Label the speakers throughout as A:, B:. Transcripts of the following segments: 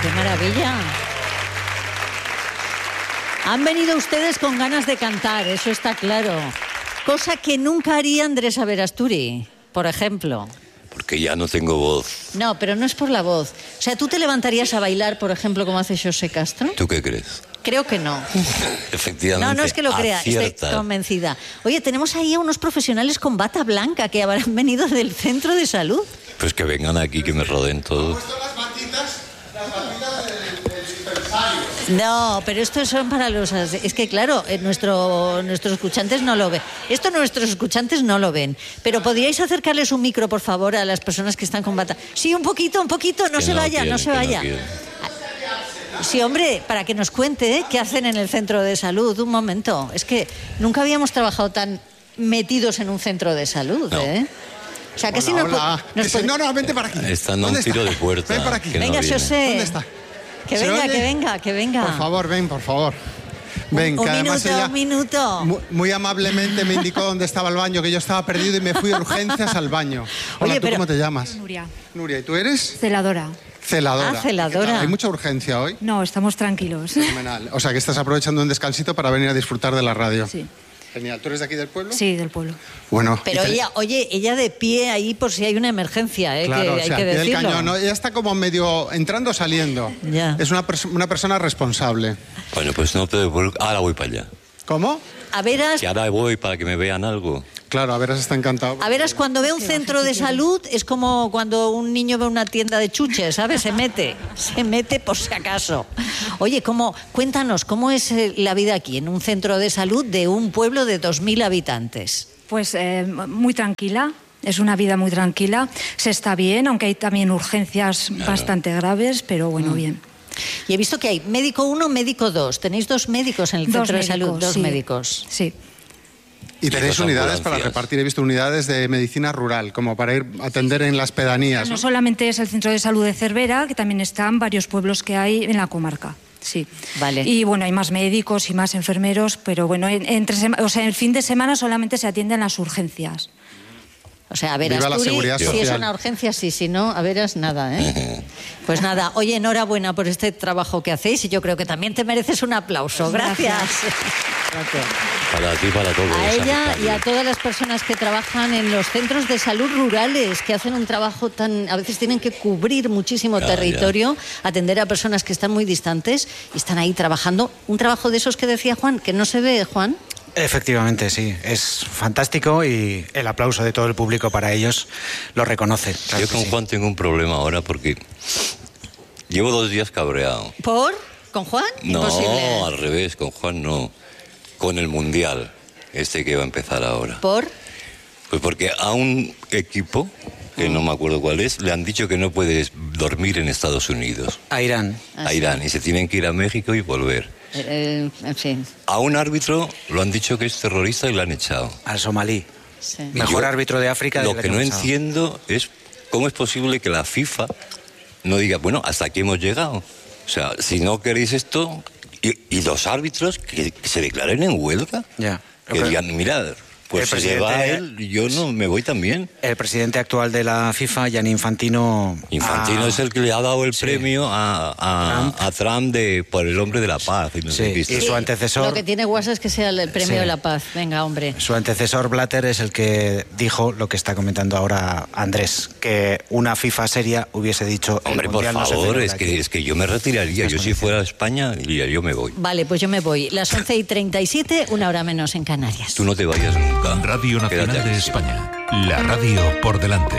A: qué maravilla. Han venido ustedes con ganas de cantar, eso está claro. Cosa que nunca haría Andrés Aberasturi, por ejemplo.
B: Porque ya no tengo voz.
A: No, pero no es por la voz. O sea, ¿tú te levantarías a bailar, por ejemplo, como hace José Castro?
B: ¿Tú qué crees?
A: Creo que no.
B: Efectivamente.
A: No es que lo crea, estoy convencida. Oye, tenemos ahí a unos profesionales con bata blanca que habrán venido del centro de salud.
B: Pues que vengan aquí, que me rodeen todos.
C: Las batitas del dispensario.
A: No, pero estos son para los... Es que claro, nuestros escuchantes no lo ven. Esto nuestros escuchantes no lo ven. Pero ¿podríais acercarles un micro, por favor, a las personas que están con bata? Sí, un poquito, no se vaya, no se vaya. Sí, hombre, para que nos cuente qué hacen en el centro de salud. Un momento. Es que nunca habíamos trabajado tan metidos en un centro de salud,
B: no.
A: ¿eh? O sea, que
C: Hola,
A: si
C: no, vente para aquí.
B: Están a un tiro de puerta.
C: Ven para aquí.
A: Venga, José.
C: ¿Dónde está?
A: Que venga.
C: Por favor, ven, por favor. Ven,
A: un
C: que además
A: minuto,
C: ella
A: un minuto.
C: muy amablemente me indicó dónde estaba el baño, que yo estaba perdido y me fui a urgencias al baño. Hola,
A: Oye,
C: ¿tú cómo te llamas?
D: Nuria.
C: Nuria, ¿y tú eres?
D: Celadora.
C: Celadora.
A: Ah, celadora.
C: ¿Qué tal? ¿Hay mucha urgencia hoy?
D: No, estamos tranquilos.
C: Fenomenal. O sea, que estás aprovechando un descansito para venir a disfrutar de la radio.
D: Sí.
C: Genial. ¿Tú eres de aquí del pueblo?
D: Sí, del pueblo.
C: Bueno.
A: Pero ella de pie ahí por si hay una emergencia,
C: Claro,
A: que
C: o sea,
A: hay que
C: pie del
A: decirlo.
C: cañón, ¿no? Ella está como medio entrando, saliendo.
A: Ya.
C: Es una persona responsable.
B: Bueno, pues no te... Ahora voy para allá.
C: ¿Cómo?
A: A veras,
B: Que ahora voy para que me vean algo.
C: Claro, a veras está encantado.
A: cuando ve un centro de salud es como cuando un niño ve una tienda de chuches, ¿sabes? Se mete por si acaso. Oye, cuéntanos, ¿cómo es la vida aquí en un centro de salud de un pueblo de 2.000 habitantes?
D: Pues muy tranquila. Es una vida muy tranquila. Se está bien, aunque hay también urgencias bastante graves, pero bueno, bien.
A: Y he visto que hay médico 1, médico 2. Tenéis 2 médicos en el centro de salud, 2 médicos.
D: Sí.
C: Y tenéis
B: dos
C: unidades
B: ambulancias.
C: para repartir, he visto unidades de medicina rural, como para ir a atender en las pedanías.
D: No
C: ¿no?
D: solamente es el centro de salud de Cervera, que también están varios pueblos que hay en la comarca. Sí.
A: Vale.
D: Y bueno, hay más médicos y más enfermeros, pero bueno, el fin de semana solamente se atienden las urgencias.
A: O sea, a
C: Viva la
A: Aberasturi,
C: seguridad
A: si es
C: social.
A: una urgencia, sí, si no, a veras nada, ¿eh? Pues nada, oye, enhorabuena por este trabajo que hacéis y yo creo que también te mereces un aplauso. Gracias. Gracias.
B: Para ti, para todos.
A: A ella
B: sanitario.
A: y a todas las personas que trabajan en los centros de salud rurales, que hacen un trabajo a veces tienen que cubrir muchísimo territorio, atender a personas que están muy distantes y están ahí trabajando. Un trabajo de esos que decía Juan, que no se ve, Juan.
E: Efectivamente, sí. Es fantástico y el aplauso de todo el público para ellos lo reconoce. Claro
B: Yo
E: que
B: con
E: sí.
B: Juan tengo un problema ahora porque llevo 2 días cabreado.
A: ¿Por? ¿Con Juan?
B: No,
A: Imposible.
B: al revés, con Juan no. Con el Mundial, que va a empezar ahora.
A: ¿Por?
B: Pues porque a un equipo, que no me acuerdo cuál es, le han dicho que no puedes dormir en Estados Unidos.
E: A Irán.
B: A Irán, y se tienen que ir a México y volver.
A: En fin.
B: A un árbitro lo han dicho que es terrorista y lo han echado.
E: Al somalí.
A: Sí.
E: Mejor
B: Yo
E: árbitro de África.
B: Lo
E: del
B: que no
E: año pasado.
B: entiendo es cómo es posible que la FIFA no diga, bueno, hasta aquí hemos llegado. O sea, si no queréis esto, y los árbitros que se declaren en huelga,
E: Ya.
B: que digan, mirad, pues
E: El
B: si se va
E: presidente-
B: él, yo no me voy también.
E: El presidente actual de la FIFA, Gianni Infantino...
B: Infantino es el que le ha dado el premio a Trump por el hombre de la paz. Y no sé
E: Sí,
B: qué.
E: y su antecesor...
A: Lo que tiene guasa es que sea el premio
E: Sí.
A: de la paz. Venga, hombre.
E: Su antecesor Blatter es el que dijo lo que está comentando ahora Andrés, que una FIFA seria hubiese dicho... el
B: Hombre, por
E: Mundial no se
B: favor,
E: celebra aquí.
B: es que yo me retiraría. Yo si fuera a España, diría, yo me voy.
A: Vale, pues yo me voy. Las 11:37, 1 hora menos en Canarias.
B: Tú no te vayas nunca.
F: Radio Nacional
B: Quédate
F: de
B: aquí.
F: España. La radio por delante.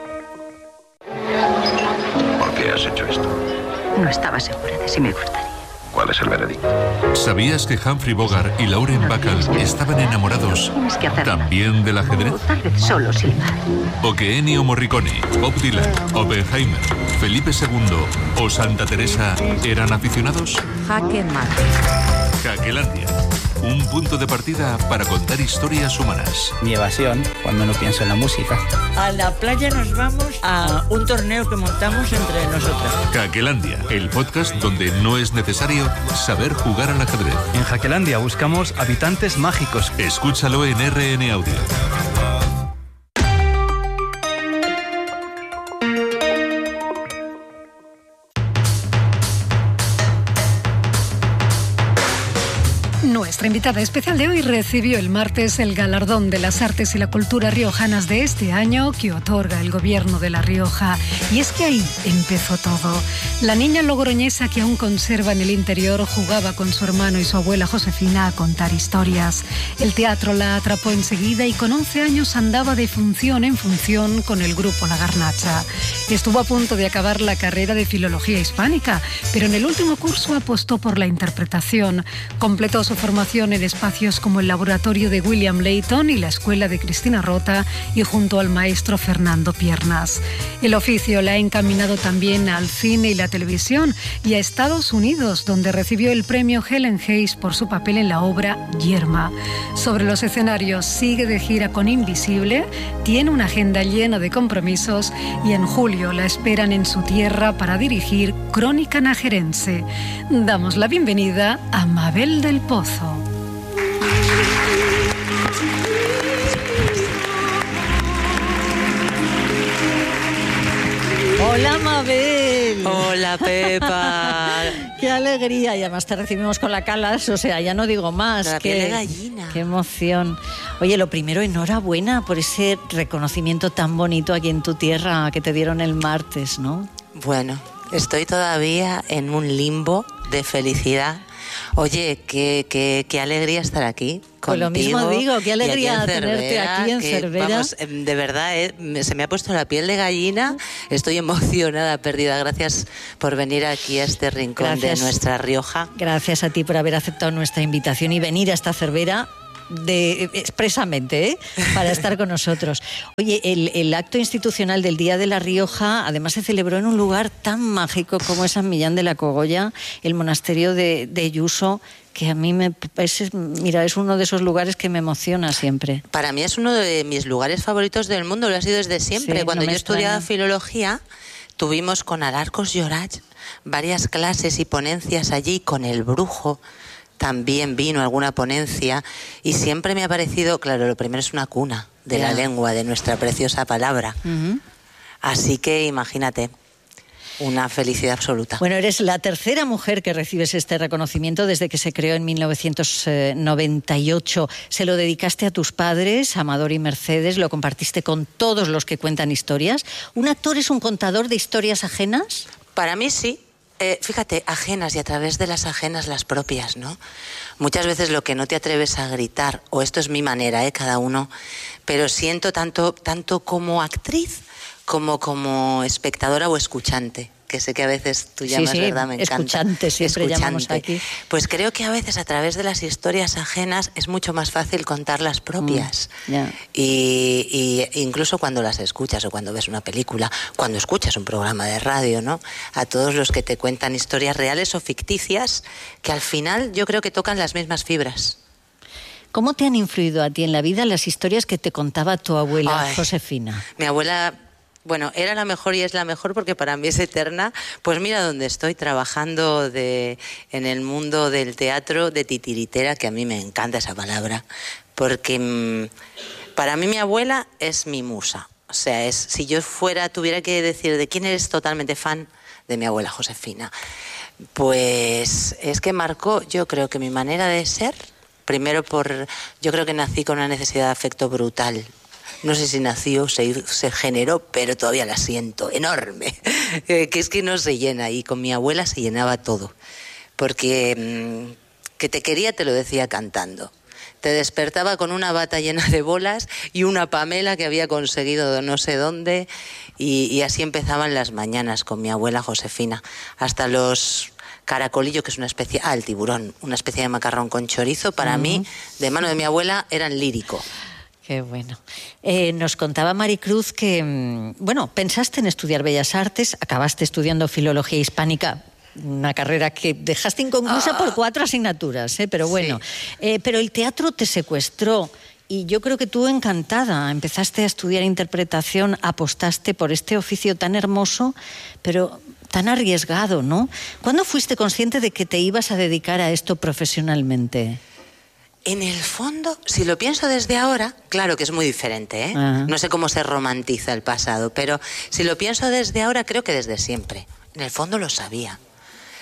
G: ¿Por qué has hecho esto?
H: No estaba segura de si me gustaría.
G: ¿Cuál es el veredicto?
F: ¿Sabías que Humphrey Bogart y Lauren Bacall estaban enamorados
H: Tienes que hacer
F: también del ajedrez?
H: O tal vez solo silbar.
F: ¿O que Ennio Morricone, Bob Dylan, Oppenheimer, Felipe II o Santa Teresa eran aficionados?
H: Jaque mate.
F: Jaquelandia, un punto de partida para contar historias humanas.
I: Mi evasión cuando no pienso en la música.
J: A la playa nos vamos a un torneo que montamos entre nosotras.
F: Jaquelandia, el podcast donde no es necesario saber jugar al ajedrez.
I: En Jaquelandia buscamos habitantes mágicos.
F: Escúchalo en RN Audio.
K: Nuestra invitada especial de hoy recibió el martes el galardón de las artes y la cultura riojanas de este año que otorga el gobierno de La Rioja. Y es que ahí empezó todo. La niña logroñesa que aún conserva en el interior jugaba con su hermano y su abuela Josefina a contar historias. El teatro la atrapó enseguida y con 11 años andaba de función en función con el grupo La Garnacha. Estuvo a punto de acabar la carrera de Filología Hispánica, pero en el último curso apostó por la interpretación. Completó su formación en espacios como el laboratorio de William Layton y la escuela de Cristina Rota y junto al maestro Fernando Piernas. El oficio la ha encaminado también al cine y la televisión y a Estados Unidos, donde recibió el premio Helen Hayes por su papel en la obra Yerma. Sobre los escenarios sigue de gira con Invisible, tiene una agenda llena de compromisos y en julio la esperan en su tierra para dirigir Crónica Najerense. Damos la bienvenida a Mabel del Pozo.
A: Hola, Mabel.
L: Hola, Pepa.
A: Qué alegría. Y además te recibimos con la Calas, o sea, ya no digo más.
L: La piel de gallina.
A: Qué emoción. Oye, lo primero, enhorabuena por ese reconocimiento tan bonito aquí en tu tierra que te dieron el martes, ¿no?
L: Bueno, estoy todavía en un limbo de felicidad. Oye, qué alegría estar aquí contigo.
A: Pues lo mismo digo, qué alegría tenerte aquí en Cervera.
L: Vamos, de verdad, se me ha puesto la piel de gallina. Estoy emocionada, perdida. Gracias por venir aquí a este rincón de nuestra Rioja.
A: Gracias a ti por haber aceptado nuestra invitación y venir a esta Cervera expresamente, para estar con nosotros. Oye, el acto institucional del Día de La Rioja además se celebró en un lugar tan mágico como es San Millán de la Cogolla, el monasterio de Yuso, que a mí es uno de esos lugares que me emociona siempre.
L: Para mí es uno de mis lugares favoritos del mundo, lo ha sido desde siempre.
A: Sí,
L: cuando
A: no
L: yo estudiaba
A: extraña.
L: Filología, tuvimos con Alarcos Llorach varias clases y ponencias allí, con el Brujo también vino alguna ponencia y siempre me ha parecido, claro, lo primero es una cuna de la lengua, de nuestra preciosa palabra. Así que imagínate, una felicidad absoluta.
A: Bueno, eres la tercera mujer que recibes este reconocimiento desde que se creó en 1998. Se lo dedicaste a tus padres, Amador y Mercedes, lo compartiste con todos los que cuentan historias. ¿Un actor es un contador de historias ajenas?
L: Para mí sí. Fíjate, ajenas y a través de las ajenas las propias, ¿no? Muchas veces lo que no te atreves a gritar, o esto es mi manera, cada uno, pero siento tanto como actriz como espectadora o escuchante, que sé que a veces tú llamas,
A: sí,
L: ¿verdad? Me encanta.
A: Escuchante, siempre llamamos aquí.
L: Pues creo que a veces a través de las historias ajenas es mucho más fácil contar las propias. Y incluso cuando las escuchas o cuando ves una película, cuando escuchas un programa de radio, ¿no? A todos los que te cuentan historias reales o ficticias, que al final yo creo que tocan las mismas fibras.
A: ¿Cómo te han influido a ti en la vida las historias que te contaba tu abuela, Josefina?
L: Mi abuela... Bueno, era la mejor y es la mejor porque para mí es eterna. Pues mira dónde estoy, trabajando en el mundo del teatro de titiritera, que a mí me encanta esa palabra, porque para mí mi abuela es mi musa. O sea, si yo tuviera que decir de quién eres totalmente fan, de mi abuela Josefina. Pues es que marcó, yo creo que mi manera de ser, primero yo creo que nací con una necesidad de afecto brutal. No sé si nació, se generó, pero todavía la siento, enorme. Que es que no se llena, y con mi abuela se llenaba todo. Porque que te quería te lo decía cantando. Te despertaba con una bata llena de bolas y una Pamela que había conseguido de no sé dónde. Y así empezaban las mañanas con mi abuela Josefina. Hasta los caracolillo, que es una especie... el tiburón, una especie de macarrón con chorizo, para mí, de mano de mi abuela, eran lírico.
A: Qué bueno. Nos contaba Maricruz que, pensaste en estudiar Bellas Artes, acabaste estudiando Filología Hispánica, una carrera que dejaste inconclusa por 4 asignaturas, pero bueno. Sí. Pero el teatro te secuestró y yo creo que tú, encantada, empezaste a estudiar interpretación, apostaste por este oficio tan hermoso, pero tan arriesgado, ¿no? ¿Cuándo fuiste consciente de que te ibas a dedicar a esto profesionalmente?
L: En el fondo, si lo pienso desde ahora, claro que es muy diferente, ¿eh? No sé cómo se romantiza el pasado, pero si lo pienso desde ahora, creo que desde siempre. En el fondo lo sabía.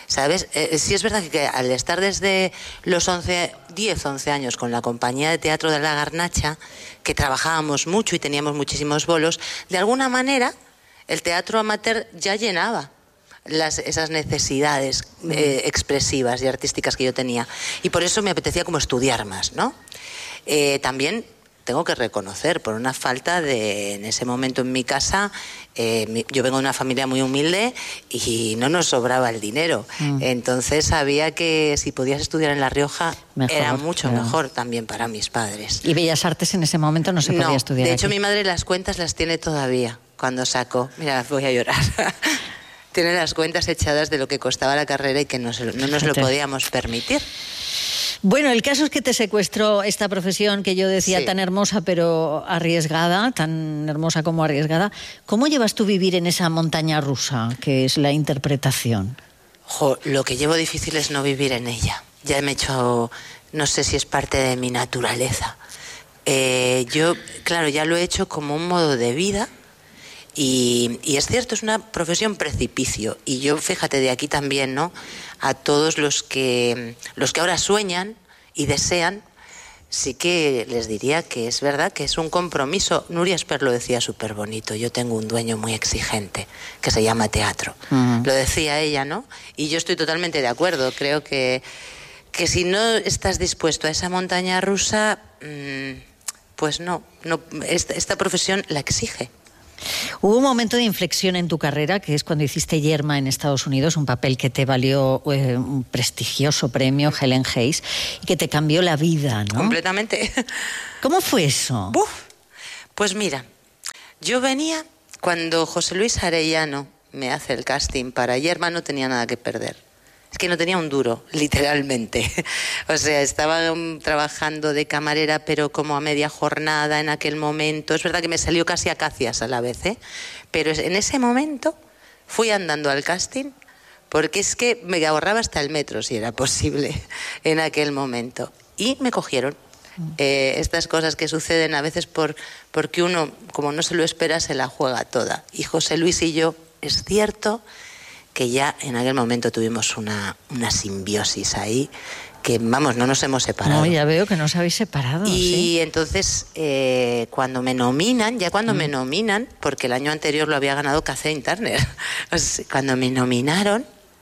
L: ¿sabes? Sí es verdad que al estar desde los 10, 11 años con la compañía de teatro de La Garnacha, que trabajábamos mucho y teníamos muchísimos bolos, de alguna manera el teatro amateur ya llenaba esas necesidades expresivas y artísticas que yo tenía. Y por eso me apetecía como estudiar más, ¿no? También tengo que reconocer, por una falta en ese momento en mi casa, yo vengo de una familia muy humilde y no nos sobraba el dinero. Entonces sabía que si podías estudiar en La Rioja era mucho mejor también para mis padres.
A: ¿Y Bellas Artes en ese momento no se podía estudiar?
L: De hecho,
A: aquí.
L: Mi madre las cuentas las tiene todavía cuando sacó. Mira, voy a llorar. Tiene las cuentas echadas de lo que costaba la carrera y que no nos lo podíamos permitir.
A: Bueno, el caso es que te secuestró esta profesión que yo decía tan hermosa pero arriesgada, tan hermosa como arriesgada. ¿Cómo llevas tú vivir en esa montaña rusa que es la interpretación?
L: Lo que llevo difícil es no vivir en ella. Ya me he hecho, no sé si es parte de mi naturaleza. Yo, claro, ya lo he hecho como un modo de vida. Y es cierto, es una profesión precipicio. Y yo, fíjate, de aquí también, ¿no? A todos los que ahora sueñan y desean, sí que les diría que es verdad que es un compromiso. Nuria Esper lo decía súper bonito. Yo tengo un dueño muy exigente que se llama teatro. Lo decía ella, ¿no? Y yo estoy totalmente de acuerdo. Creo que si no estás dispuesto a esa montaña rusa, pues no, esta profesión la exige.
A: Hubo un momento de inflexión en tu carrera, que es cuando hiciste Yerma en Estados Unidos, un papel que te valió un prestigioso premio Helen Hayes y que te cambió la vida, ¿no?
L: Completamente.
A: ¿Cómo fue eso?
L: Pues mira, yo venía cuando José Luis Arellano me hace el casting para Yerma, no tenía nada que perder. Es que no tenía un duro, literalmente. O sea, estaba trabajando de camarera, pero como a media jornada en aquel momento. Es verdad que me salió casi acacias a la vez, ¿eh? Pero en ese momento fui andando al casting, porque es que me ahorraba hasta el metro, si era posible, en aquel momento. Y me cogieron. Estas cosas que suceden a veces porque uno, como no se lo espera, se la juega toda. Y José Luis y yo, es cierto que ya en aquel momento tuvimos una simbiosis ahí, que vamos, no nos hemos separado.
A: No, ya veo que no os habéis separado.
L: Y entonces, cuando me nominan, porque el año anterior lo había ganado Kathleen Turner, cuando me nominaron,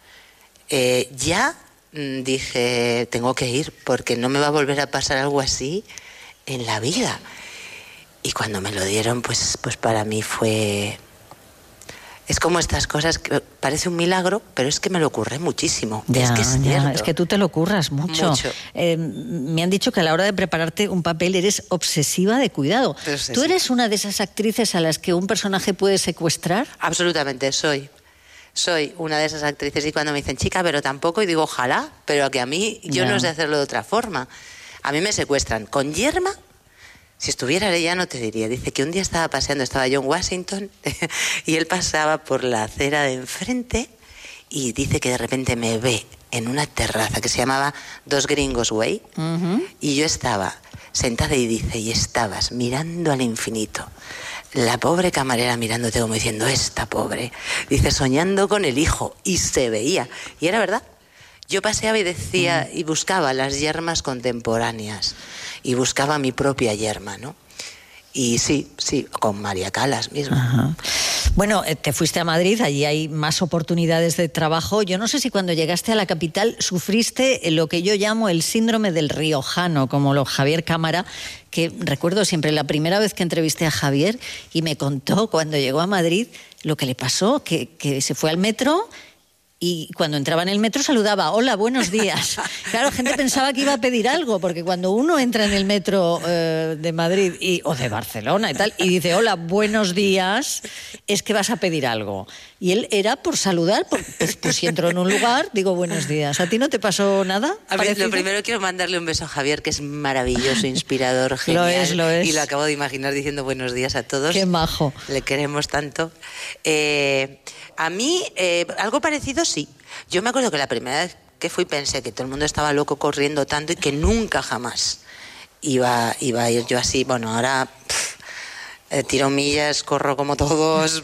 L: ya dije, tengo que ir, porque no me va a volver a pasar algo así en la vida. Y cuando me lo dieron, pues para mí fue... Es como estas cosas que parece un milagro, pero es que me lo ocurre muchísimo. Es que es cierto.
A: Es que tú te lo curras mucho. Me han dicho que a la hora de prepararte un papel eres obsesiva de cuidado. ¿Tú eres una de esas actrices a las que un personaje puede secuestrar?
L: Absolutamente, soy una de esas actrices. Y cuando me dicen, chica, pero tampoco, y digo, ojalá, pero que a mí yo no sé hacerlo de otra forma. A mí me secuestran. Con Yerma, si estuviera Arellano te diría, dice que un día estaba John Washington y él pasaba por la acera de enfrente y dice que de repente me ve en una terraza que se llamaba Dos Gringos Way y yo estaba sentada y dice, y estabas mirando al infinito. La pobre camarera mirándote como diciendo, esta pobre, dice, soñando con el hijo, y se veía, y era verdad. Yo paseaba y decía, y buscaba las yermas contemporáneas, y buscaba mi propia yerma, ¿no? Y sí, con María Calas mismo.
A: Ajá. Bueno, te fuiste a Madrid, allí hay más oportunidades de trabajo. Yo no sé si cuando llegaste a la capital sufriste lo que yo llamo el síndrome del riojano, como lo Javier Cámara, que recuerdo siempre la primera vez que entrevisté a Javier y me contó cuando llegó a Madrid lo que le pasó, que se fue al metro. Y cuando entraba en el metro saludaba, hola, buenos días. Claro, gente pensaba que iba a pedir algo, porque cuando uno entra en el metro de Madrid o de Barcelona y tal, y dice, hola, buenos días, es que vas a pedir algo. Y él era por saludar, pues si entro en un lugar, digo buenos días. ¿A ti no te pasó nada?
L: A ver, lo primero quiero mandarle un beso a Javier, que es maravilloso, inspirador, genial.
A: Lo es.
L: Y lo acabo de imaginar diciendo buenos días a todos.
A: Qué majo.
L: Le queremos tanto. A mí, algo parecido sí. Yo me acuerdo que la primera vez que fui pensé que todo el mundo estaba loco corriendo tanto y que nunca jamás iba a ir yo así. Bueno, ahora Tiro millas, corro como todos.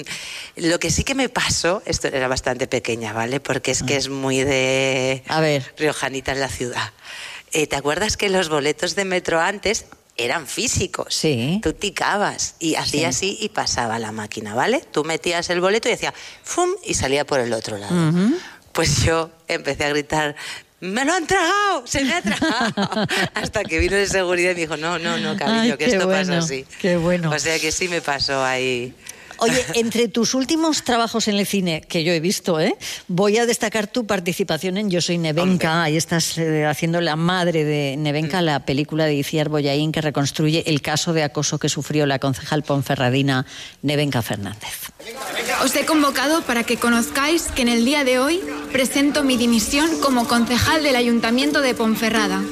L: Lo que sí que me pasó, esto era bastante pequeña, ¿vale? Porque es que es muy de riojanita en la ciudad. ¿Te acuerdas que los boletos de metro antes eran físicos?
A: Sí.
L: Tú ticabas y hacías así y pasaba la máquina, ¿vale? Tú metías el boleto y decía ¡fum! Y salía por el otro lado. Pues yo empecé a gritar: ¡me lo han tragado! ¡Se me ha tragado! Hasta que vino de seguridad y me dijo: no, cariño, que esto pasa así.
A: Qué bueno.
L: O sea que sí me pasó ahí.
A: Oye, entre tus últimos trabajos en el cine, que yo he visto, voy a destacar tu participación en Yo soy Nevenka. Ahí estás haciendo la madre de Nevenka, la película de Iciar Bollaín, que reconstruye el caso de acoso que sufrió la concejal ponferradina Nevenka Fernández.
M: Os he convocado para que conozcáis que en el día de hoy presento mi dimisión como concejal del Ayuntamiento de Ponferrada.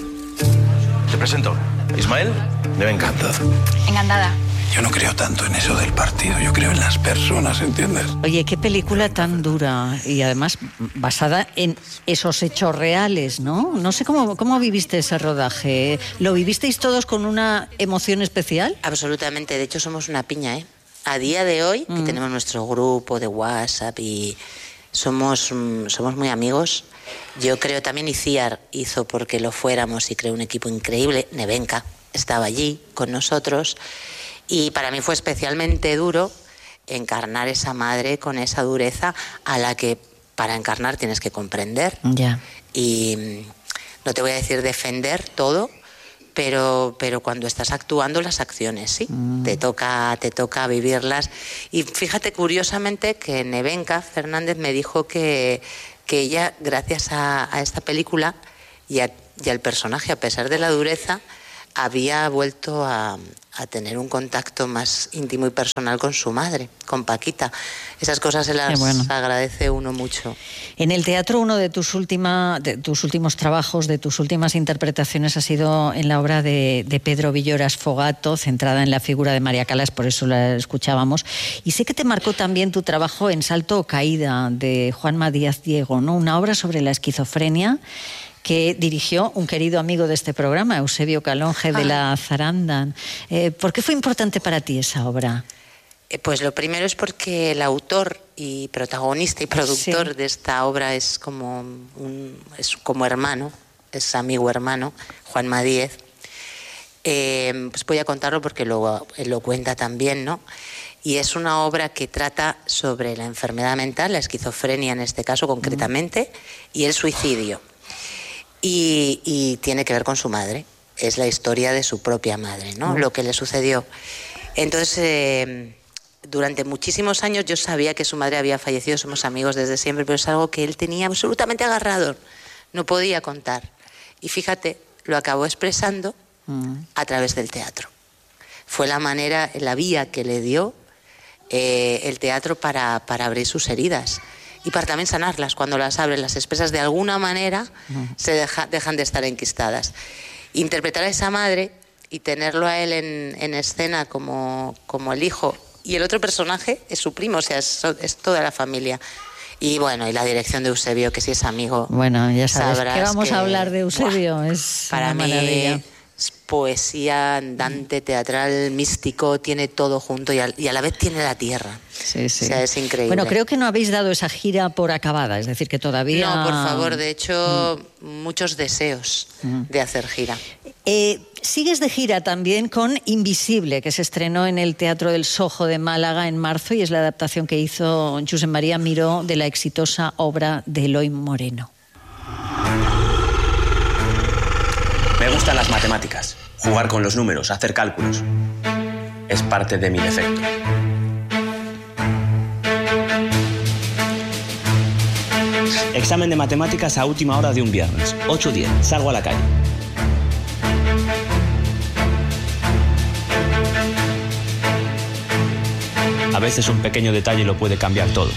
N: Te presento, Ismael Nevenka.
M: Encantada.
O: Yo no creo tanto en eso del partido, yo creo en las personas, ¿entiendes?
A: Oye, qué película tan dura y además basada en esos hechos reales, ¿no? No sé cómo viviste ese rodaje. ¿Lo vivisteis todos con una emoción especial?
L: Absolutamente, de hecho somos una piña, ¿eh? A día de hoy, que tenemos nuestro grupo de WhatsApp y somos muy amigos, yo creo también Iciar hizo porque lo fuéramos y creó un equipo increíble. Nevenka estaba allí con nosotros. Y para mí fue especialmente duro encarnar esa madre con esa dureza a la que para encarnar tienes que comprender.
A: Ya.
L: Y no te voy a decir defender todo, pero cuando estás actuando las acciones, sí, te toca vivirlas. Y fíjate curiosamente que Nevenka Fernández me dijo que ella, gracias a esta película y al personaje, a pesar de la dureza, había vuelto a tener un contacto más íntimo y personal con su madre, con Paquita. Esas cosas se las agradece uno mucho.
A: En el teatro, uno de tus últimos trabajos, de tus últimas interpretaciones ha sido en la obra de Pedro Villoro Sfogato, centrada en la figura de María Callas, por eso la escuchábamos. Y sé que te marcó también tu trabajo en Salto o Caída, de Juanma Díaz Diego, ¿no? Una obra sobre la esquizofrenia que dirigió un querido amigo de este programa, Eusebio Calonge de la Zaranda. ¿Por qué fue importante para ti esa obra?
L: Pues lo primero es porque el autor y protagonista y productor de esta obra es como hermano, es amigo hermano, Juanma Díez. Pues voy a contarlo porque él lo cuenta también, ¿no? Y es una obra que trata sobre la enfermedad mental, la esquizofrenia en este caso concretamente, y el suicidio. Y tiene que ver con su madre. Es la historia de su propia madre, ¿no? Lo que le sucedió. Entonces, durante muchísimos años yo sabía que su madre había fallecido, somos amigos desde siempre, pero es algo que él tenía absolutamente agarrado, no podía contar. Y fíjate, lo acabó expresando a través del teatro. Fue la manera, la vía que le dio el teatro para abrir sus heridas. Y para también sanarlas, cuando las abres, las expresas de alguna manera, dejan de estar enquistadas. Interpretar a esa madre y tenerlo a él en escena como el hijo, y el otro personaje es su primo, o sea, es toda la familia. Y bueno, y la dirección de Eusebio, que si es amigo,
A: bueno, ya sabes que vamos a hablar de Eusebio,
L: ¡buah!
A: Es
L: para
A: una
L: mí
A: maravilla.
L: es poesía andante, teatral, místico, tiene todo junto y a la vez tiene la tierra.
A: Sí, sí.
L: O sea, es increíble.
A: Bueno, creo que no habéis dado esa gira por acabada, es decir, que todavía...
L: No, por favor, de hecho, muchos deseos de hacer gira.
A: Sigues de gira también con Invisible, que se estrenó en el Teatro del Sojo de Málaga en marzo y es la adaptación que hizo Josep María Miró de la exitosa obra de Eloy Moreno.
P: Me gustan las matemáticas, jugar con los números, hacer cálculos. Es parte de mi defecto. Examen de matemáticas a última hora de un viernes, 8:10, salgo a la calle. A veces un pequeño detalle lo puede cambiar todo.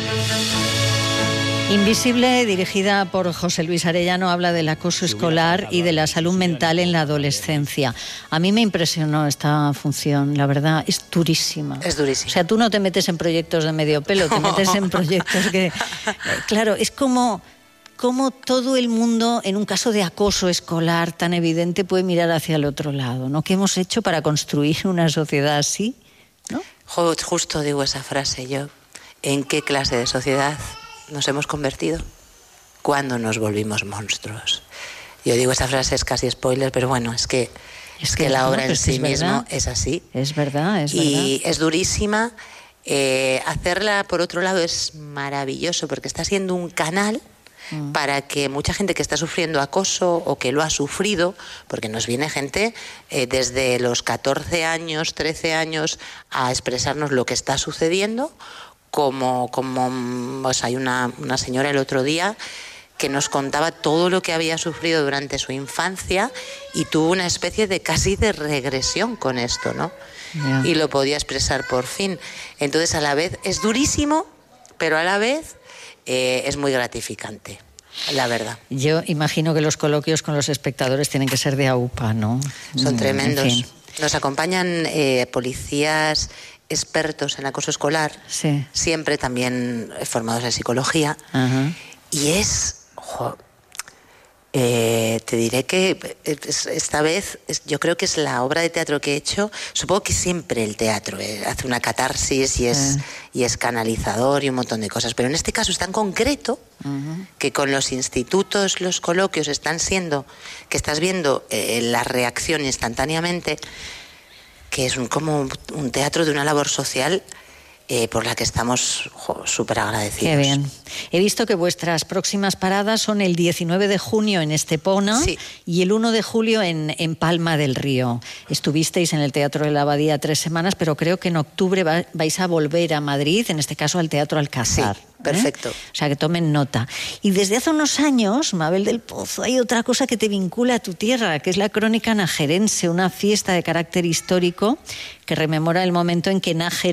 A: Invisible, dirigida por José Luis Arellano, habla del acoso escolar y de la salud mental en la adolescencia. A mí me impresionó esta función, la verdad, es durísima.
L: Es durísima.
A: O sea, tú no te metes en proyectos de medio pelo, te metes en proyectos que... Claro, es como cómo todo el mundo, en un caso de acoso escolar tan evidente, puede mirar hacia el otro lado, ¿no? ¿Qué hemos hecho para construir una sociedad así? ¿No?
L: Justo digo esa frase yo. ¿En qué clase de sociedad nos hemos convertido? ¿Cuándo nos volvimos monstruos? Yo digo esa frase, es casi spoiler, pero bueno, es que la obra en sí mismo es así.
A: Es verdad, es verdad.
L: Y es durísima. Hacerla, por otro lado, es maravilloso porque está siendo un canal para que mucha gente que está sufriendo acoso o que lo ha sufrido, porque nos viene gente desde los 14 años, 13 años a expresarnos lo que está sucediendo, como pues hay una señora el otro día que nos contaba todo lo que había sufrido durante su infancia y tuvo una especie de casi de regresión con esto, ¿no? Yeah. Y lo podía expresar por fin. Entonces, a la vez es durísimo, pero a la vez es muy gratificante, la verdad.
A: Yo imagino que los coloquios con los espectadores tienen que ser de aupa, ¿no?
L: Son tremendos.
A: En fin.
L: Nos acompañan policías expertos en acoso escolar,
A: sí.
L: Siempre también formados en psicología.
A: Uh-huh.
L: Y te diré que esta vez yo creo que es la obra de teatro que he hecho. Supongo que siempre el teatro hace una catarsis y es canalizador y un montón de cosas, pero en este caso es tan concreto que con los institutos los coloquios están siendo que estás viendo la reacción instantáneamente, que es como un teatro de una labor social por la que estamos súper agradecidos.
A: Qué bien. He visto que vuestras próximas paradas son el 19 de junio en Estepona, sí, y el 1 de julio en Palma del Río. Estuvisteis en el Teatro de la Abadía 3 semanas, pero creo que en octubre vais a volver a Madrid, en este caso al Teatro Alcázar.
L: Sí, perfecto.
A: O sea, que tomen nota. Y desde hace unos años, Mabel del Pozo, hay otra cosa que te vincula a tu tierra, que es la Crónica Najerense, una fiesta de carácter histórico que rememora el momento en que Nájera